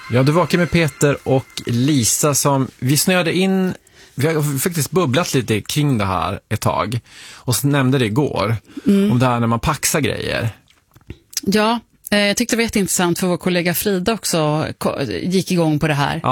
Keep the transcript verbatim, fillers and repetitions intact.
Ja, du vakar med Peter och Lisa som vi snöade in. Vi har faktiskt bubblat lite kring det här ett tag. Och så nämnde det igår. Mm. Om det här när man paxar grejer. Ja, jag tyckte det var jätteintressant för vår kollega Frida också gick igång på det här. Ja.